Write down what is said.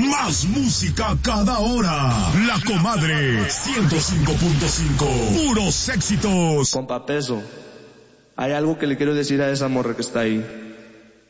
Más música cada hora. La Comadre 105.5. Puros éxitos. Compa Peso, hay algo que le quiero decir a esa morra que está ahí.